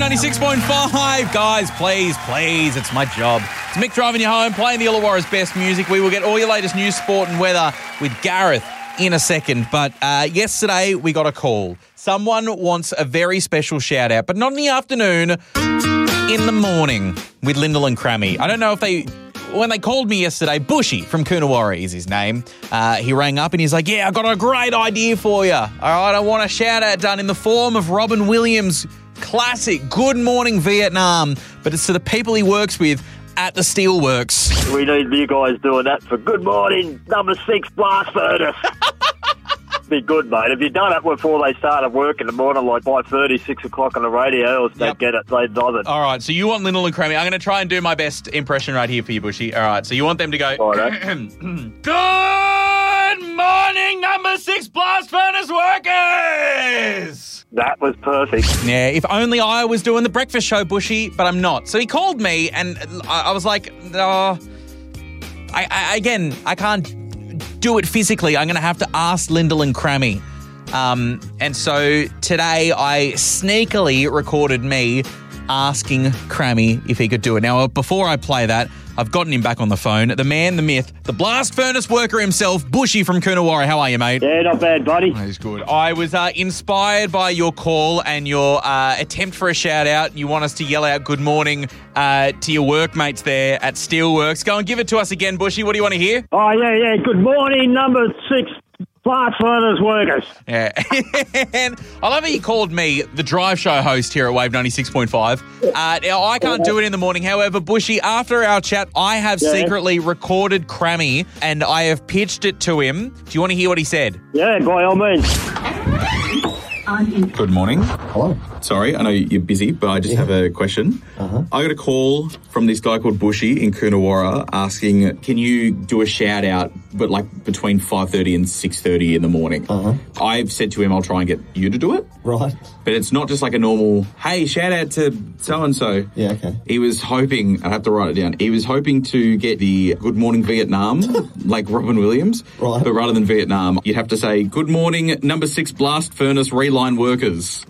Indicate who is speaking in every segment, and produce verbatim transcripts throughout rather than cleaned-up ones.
Speaker 1: ninety-six point five. Guys, please, please, it's my job. It's Mick driving you home, playing the Illawarra's best music. We will get all your latest news, sport and weather with Gareth in a second. But uh, yesterday we got a call. Someone wants a very special shout out, but not in the afternoon, in the morning with Lyndall and Crammy. I don't know if they... When they called me yesterday, Bushy from Coonawarra is his name. Uh, he rang up and he's like, yeah, I got a great idea for you. All right, I want a shout out done in the form of Robin Williams' classic Good Morning Vietnam, but it's to the people he works with at the Steelworks.
Speaker 2: We need you guys doing that for Good Morning Number Six Blast Furnace. Be good, mate. If you've done it before they started work in the morning, like five thirty, six o'clock on the radio, or they
Speaker 1: Yep.
Speaker 2: get it, they love it.
Speaker 1: All right, so you want Lyndall and Crammy. I'm going to try and do my best impression right here for you, Bushy. All right, so you want them to go,
Speaker 2: Righto.
Speaker 1: Good morning, Number Six Blast Furnace workers!
Speaker 2: That was perfect.
Speaker 1: Yeah, if only I was doing the breakfast show, Bushy, but I'm not. So he called me, and I, I was like, oh, I, I, again, I can't do it physically. I'm going to have to ask Lyndall and Crammy. Um, and so today I sneakily recorded me asking Crammy if he could do it. Now, before I play that, I've gotten him back on the phone. The man, the myth, the blast furnace worker himself, Bushy from Coonawarra. How are you, mate?
Speaker 2: Yeah, not bad, buddy.
Speaker 1: That is good. I was uh, inspired by your call and your uh, attempt for a shout-out. You want us to yell out good morning uh, to your workmates there at Steelworks. Go and give it to us again, Bushy. What do you want to hear?
Speaker 2: Oh, yeah, yeah. Good morning, Number Six Blast Furnace workers.
Speaker 1: Yeah. And I love how you called me the drive show host here at Wave ninety-six point five. Uh, now, I can't do it in the morning. However, Bushy, after our chat, I have
Speaker 2: Yeah.
Speaker 1: secretly recorded Crammy and I have pitched it to him. Do you want to hear what he said?
Speaker 2: Yeah, by all means.
Speaker 1: Good morning.
Speaker 3: Hello.
Speaker 1: Sorry, I know you're busy, but I just have a question.
Speaker 3: Uh-huh.
Speaker 1: I got a call from this guy called Bushy in Coonawarra asking, can you do a shout out, but like between five thirty and six thirty in the morning?
Speaker 3: Uh-huh.
Speaker 1: I've said to him, I'll try and get you to do it.
Speaker 3: Right.
Speaker 1: But it's not just like a normal, hey, shout out to so-and-so.
Speaker 3: Yeah, okay.
Speaker 1: He was hoping, I have to write it down, he was hoping to get the Good Morning Vietnam, like Robin Williams.
Speaker 3: Right.
Speaker 1: But rather than Vietnam, you'd have to say, Good Morning Number Six Blast Furnace Reline Workers.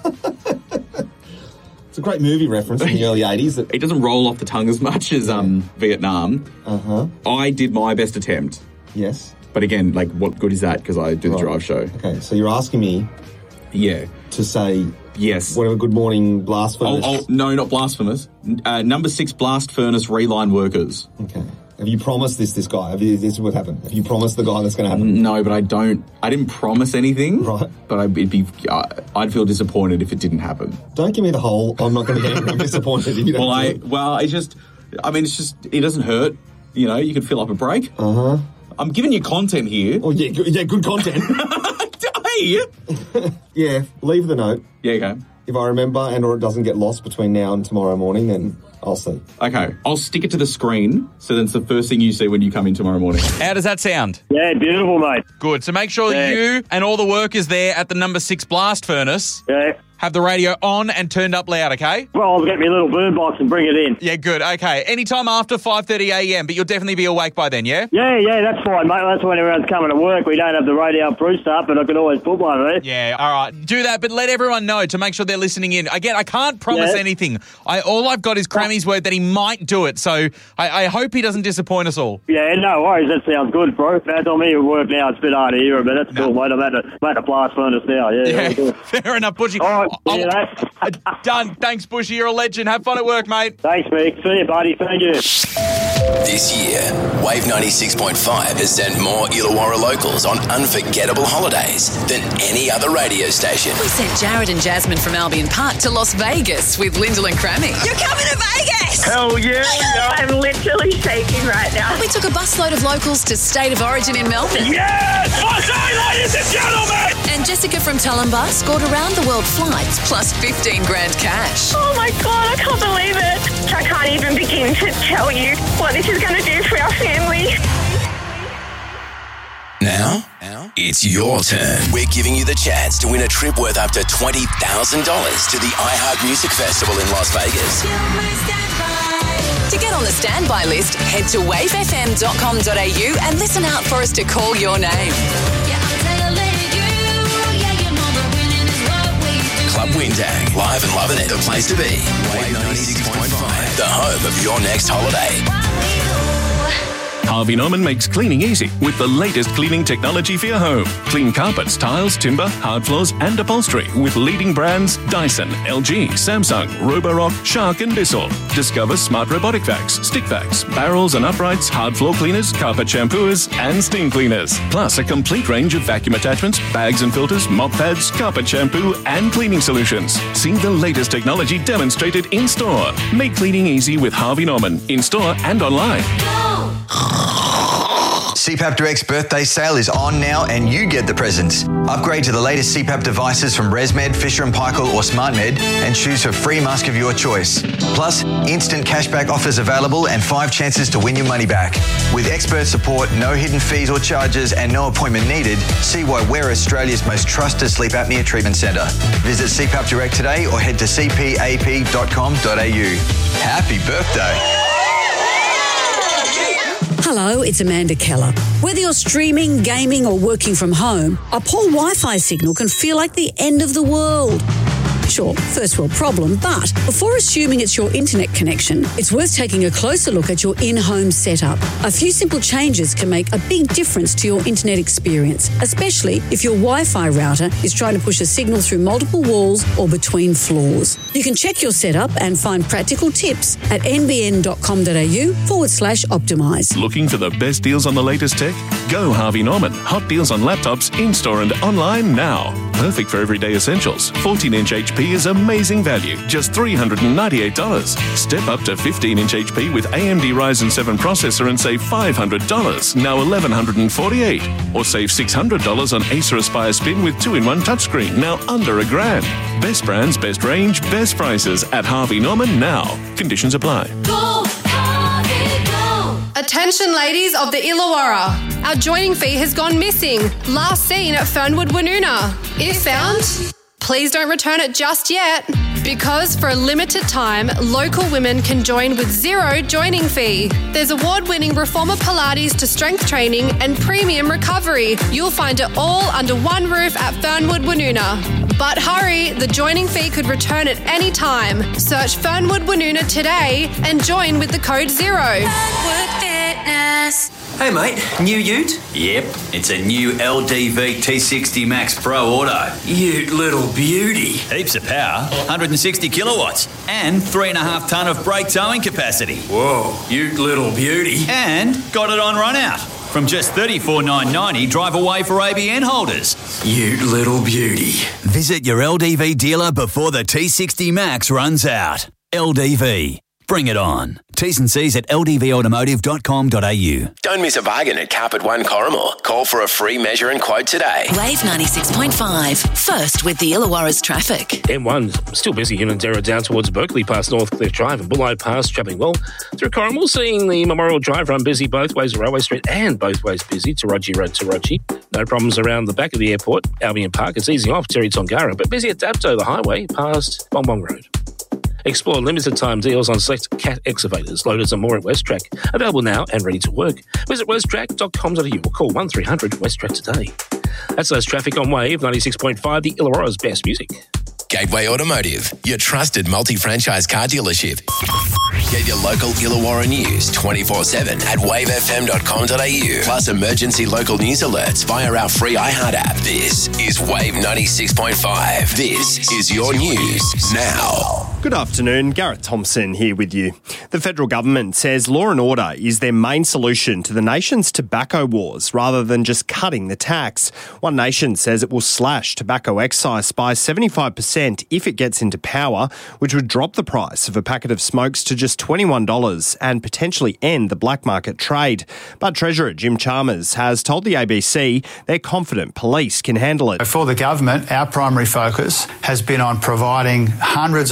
Speaker 3: It's a great movie reference in the early eighties. That,
Speaker 1: It doesn't roll off the tongue as much as um, Vietnam.
Speaker 3: uh-huh.
Speaker 1: I did my best attempt.
Speaker 3: Yes.
Speaker 1: But again, like, what good is that? Because I do the
Speaker 3: Right.
Speaker 1: drive show.
Speaker 3: Okay, so you're asking me
Speaker 1: Yeah.
Speaker 3: to say
Speaker 1: Yes.
Speaker 3: whatever Good Morning Blast
Speaker 1: Oh,
Speaker 3: Furnace.
Speaker 1: oh, no, not blasphemous. Uh, number six blast furnace reline workers.
Speaker 3: Okay. Have you promised this, this guy? Have you, this is what happened. Have you promised the guy that's going to happen?
Speaker 1: No, but I don't. I didn't promise anything.
Speaker 3: Right.
Speaker 1: But I'd be. Uh, I'd feel disappointed if it didn't happen.
Speaker 3: Don't give me the whole, I'm not going to get disappointed if you don't
Speaker 1: Well,
Speaker 3: do
Speaker 1: I.
Speaker 3: it.
Speaker 1: Well, it's just. I mean, it's just. It doesn't hurt. You know, you can fill up a break.
Speaker 3: Uh-huh.
Speaker 1: I'm giving you content here.
Speaker 3: Oh, yeah, good, yeah, good content.
Speaker 1: Hey.
Speaker 3: Yeah, leave the note.
Speaker 1: Yeah. Okay.
Speaker 3: If I remember and or it doesn't get lost between now and tomorrow morning, then I'll see.
Speaker 1: Okay. I'll stick it to the screen, so then it's the first thing you see when you come in tomorrow morning. How does that sound?
Speaker 2: Yeah, beautiful, mate.
Speaker 1: Good. So make sure
Speaker 2: Yeah.
Speaker 1: you and all the workers there at the number six blast furnace
Speaker 2: Yeah.
Speaker 1: have the radio on and turned up loud, okay?
Speaker 2: Well, I'll get me little boom box and bring it in.
Speaker 1: Yeah, good. Okay. Anytime after five thirty a.m., but you'll definitely be awake by then, yeah?
Speaker 2: Yeah, yeah, that's fine, mate. That's when everyone's coming to work. We don't have the radio boost up, but I can always put one there.
Speaker 1: Yeah, all right. Do that, but let everyone know to make sure they're listening in. Again, I can't promise
Speaker 2: Yeah.
Speaker 1: anything. I All I've got is Crammy's word that he might do it, so I, I hope he doesn't disappoint us all.
Speaker 2: Yeah, no worries. That sounds good, bro. That's on me at work now. It's a bit hard to hear it, but that's
Speaker 1: No.
Speaker 2: cool, mate. I'm at the, I'm at the blast furnace now. Yeah,
Speaker 1: Yeah,
Speaker 2: all good.
Speaker 1: fair enough, Bushy.
Speaker 2: All right,
Speaker 1: I'll-
Speaker 2: see you, mate.
Speaker 1: Uh, Done. Thanks, Bushy. You're a legend. Have fun at work, mate.
Speaker 2: Thanks, Mick. See you, buddy. Thank you.
Speaker 4: This year, Wave ninety-six point five has sent more Illawarra locals on unforgettable holidays than any other radio station.
Speaker 5: We sent Jared and Jasmine from Albion Park to Las Vegas with Lyndall and Crammy.
Speaker 6: You're coming to Vegas!
Speaker 2: Hell yeah,
Speaker 6: I'm literally shaking right now.
Speaker 5: We took a busload of locals to State of Origin in Melbourne.
Speaker 2: Yes! Aussie, ladies and gentlemen!
Speaker 5: And Jessica from Tullambar scored around-the-world flights plus fifteen grand cash.
Speaker 6: Oh my God, I can't believe it. I can't even begin to tell you what this is going to do for our family.
Speaker 4: Now, it's your turn. We're giving you the chance to win a trip worth up to twenty thousand dollars to the iHeart Music Festival in Las Vegas.
Speaker 5: To get on the standby list, head to wave f m dot com dot a u and listen out for us to call your name.
Speaker 4: Club Club Windang. Live and loving it. The place to be. Wave ninety-six point five. The home of your next holiday.
Speaker 7: Harvey Norman makes cleaning easy with the latest cleaning technology for your home. Clean carpets, tiles, timber, hard floors and upholstery with leading brands Dyson, L G, Samsung, Roborock, Shark and Bissell. Discover smart robotic vacs, stick vacs, barrels and uprights, hard floor cleaners, carpet shampooers and steam cleaners. Plus a complete range of vacuum attachments, bags and filters, mop pads, carpet shampoo and cleaning solutions. See the latest technology demonstrated in store. Make cleaning easy with Harvey Norman in store and online.
Speaker 8: C PAP Direct's birthday sale is on now and you get the presents. Upgrade to the latest C PAP devices from ResMed, Fisher and Paykel or SmartMed and choose a free mask of your choice. Plus, instant cashback offers available and five chances to win your money back. With expert support, no hidden fees or charges and no appointment needed, see why we're Australia's most trusted sleep apnea treatment centre. Visit C PAP Direct today or head to c p a p dot com dot a u. Happy birthday!
Speaker 9: Hello, it's Amanda Keller. Whether you're streaming, gaming or working from home, a poor Wi-Fi signal can feel like the end of the world. Sure, first world problem, but before assuming it's your internet connection, it's worth taking a closer look at your in-home setup. A few simple changes can make a big difference to your internet experience, especially if your Wi-Fi router is trying to push a signal through multiple walls or between floors. You can check your setup and find practical tips at nbn.com.au forward slash optimise.
Speaker 7: Looking for the best deals on the latest tech? Go Harvey Norman. Hot deals on laptops in-store and online now. Perfect for everyday essentials. fourteen inch H P is amazing value, just three hundred ninety-eight dollars. Step up to fifteen inch H P with A M D Ryzen seven processor and save five hundred dollars, now eleven forty-eight dollars. Or save six hundred dollars on Acer Aspire Spin with two in one touchscreen, now under a grand. Best brands, best range, best prices at Harvey Norman now. Conditions apply.
Speaker 10: Go, Harvey, go. Attention ladies of the Illawarra. Our joining fee has gone missing. Last seen at Fernwood Woonona. If found, please don't return it just yet, because for a limited time, local women can join with zero joining fee. There's award-winning Reformer Pilates to strength training and premium recovery. You'll find it all under one roof at Fernwood Woonona. But hurry, the joining fee could return at any time. Search Fernwood Woonona today and join with the code ZERO.
Speaker 11: Fernwood Fitness.
Speaker 12: Hey mate, new ute? Yep, it's a new L D V T sixty Max Pro Auto. Ute little beauty. Heaps of power, one hundred sixty kilowatts, and three and a half tonne of brake towing capacity. Whoa, ute little beauty. And got it on run out. From just thirty-four thousand nine hundred ninety dollars drive away for A B N holders. Ute little beauty. Visit your L D V dealer before the T sixty Max runs out. L D V. Bring it on. T's and C's at l d v automotive dot com dot a u.
Speaker 4: Don't miss a bargain at Carpet One Corrimal. Call for a free measure and quote today.
Speaker 5: Wave ninety-six point five. First with the Illawarra's traffic.
Speaker 13: M one's still busy in Darra down towards Berkeley past Northcliffe Drive and Bulleye Pass travelling well. Through Corrimal, seeing the Memorial Drive run busy both ways, Railway Street and both ways busy, Taroji Road to Taroji. No problems around the back of the airport, Albion Park. It's easy off Terry Tongara, but busy at Dapto, the highway, past Bong Bong Road. Explore limited time deals on select cat excavators, loaders and more at WestTrack. Available now and ready to work. Visit westtrack dot com dot a u or call one three hundred WestTrack today. That's those traffic on Wave ninety-six point five, the Illawarra's best music.
Speaker 4: Gateway Automotive, your trusted multi-franchise car dealership. Get your local Illawarra news twenty-four seven at wave f m dot com dot a u. Plus emergency local news alerts via our free iHeart app. This is Wave ninety-six point five. This is your news now.
Speaker 14: Good afternoon, Gareth Thompson here with you. The federal government says law and order is their main solution to the nation's tobacco wars rather than just cutting the tax. One Nation says it will slash tobacco excise by seventy-five percent if it gets into power, which would drop the price of a packet of smokes to just twenty-one dollars and potentially end the black market trade. But Treasurer Jim Chalmers has told the A B C they're confident police can handle it.
Speaker 15: For the government, our primary focus has been on providing hundreds of millions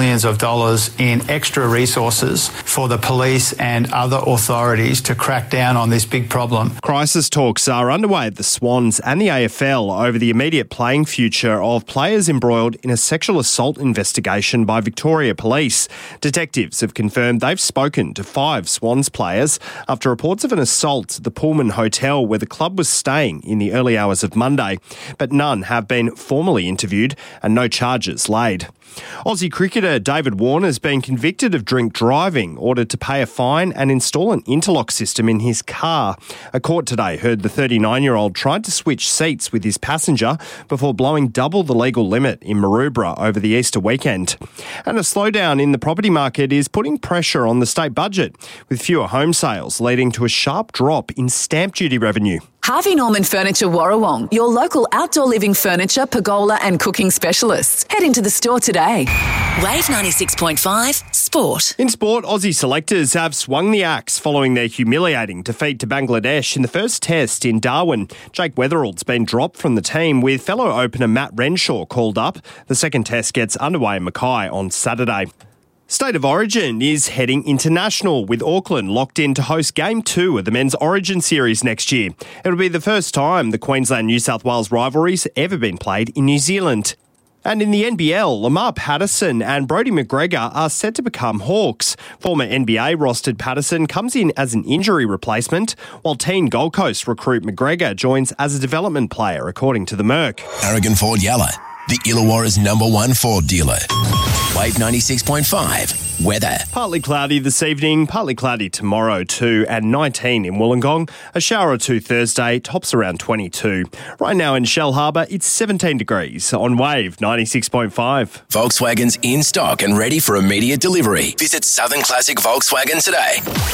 Speaker 15: millions of dollars in extra resources for the police and other authorities to crack down on this big problem.
Speaker 14: Crisis talks are underway at the Swans and the A F L over the immediate playing future of players embroiled in a sexual assault investigation by Victoria Police. Detectives have confirmed they've spoken to five Swans players after reports of an assault at the Pullman Hotel where the club was staying in the early hours of Monday, but none have been formally interviewed and no charges laid. Aussie cricketer David Warner has been convicted of drink driving, ordered to pay a fine and install an interlock system in his car. A court today heard the thirty-nine-year-old tried to switch seats with his passenger before blowing double the legal limit in Maroubra over the Easter weekend. And a slowdown in the property market is putting pressure on the state budget, with fewer home sales leading to a sharp drop in stamp duty revenue.
Speaker 5: Harvey Norman Furniture Warrawong, your local outdoor living furniture, pergola and cooking specialists. Head into the store today. Wave ninety-six point five Sport.
Speaker 14: In sport, Aussie selectors have swung the axe following their humiliating defeat to Bangladesh in the first test in Darwin. Jake Weatherald's been dropped from the team with fellow opener Matt Renshaw called up. The second test gets underway in Mackay on Saturday. State of Origin is heading international, with Auckland locked in to host Game two of the Men's Origin Series next year. It'll be the first time the Queensland-New South Wales rivalry's ever been played in New Zealand. And in the N B L, Lamar Patterson and Brodie McGregor are set to become Hawks. Former N B A-rostered Patterson comes in as an injury replacement, while teen Gold Coast recruit McGregor joins as a development player, according to the Merc.
Speaker 4: Aragon Ford Yalla, the Illawarra's number one Ford dealer. Wave ninety-six point five. Weather.
Speaker 14: Partly cloudy this evening, partly cloudy tomorrow too, and nineteen in Wollongong. A shower or two Thursday, tops around twenty-two. Right now in Shell Harbour, it's seventeen degrees on Wave ninety-six point five.
Speaker 4: Volkswagen's in stock and ready for immediate delivery. Visit Southern Classic Volkswagen today.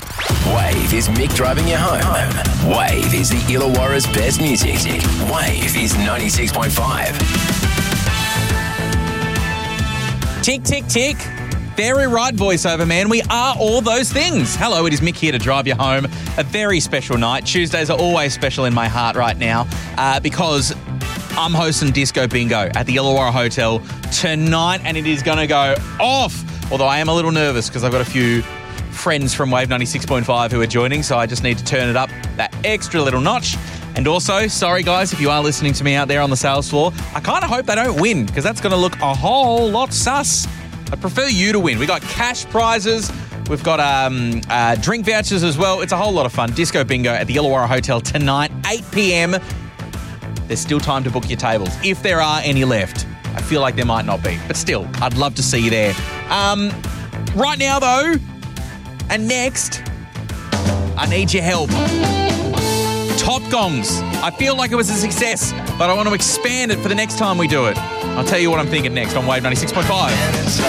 Speaker 4: Wave is Mick driving you home. Wave is the Illawarra's best music. Wave is ninety-six point five.
Speaker 1: Tick, tick, tick. Very right, voiceover man. We are all those things. Hello, it is Mick here to drive you home. A very special night. Tuesdays are always special in my heart right now uh, because I'm hosting Disco Bingo at the Illawarra Hotel tonight, and it is going to go off. Although I am a little nervous because I've got a few friends from Wave ninety-six point five who are joining, so I just need to turn it up that extra little notch. And also, sorry guys, if you are listening to me out there on the sales floor, I kind of hope they don't win because that's going to look a whole lot sus. I'd prefer you to win. We got cash prizes. We've got um, uh, drink vouchers as well. It's a whole lot of fun. Disco Bingo at the Illawarra Hotel tonight, eight p.m. There's still time to book your tables, if there are any left. I feel like there might not be, but still, I'd love to see you there. Um, right now, though, and next, I need your help. Top Gongs. I feel like it was a success, but I want to expand it for the next time we do it. I'll tell you what I'm thinking next on Wave ninety-six point five.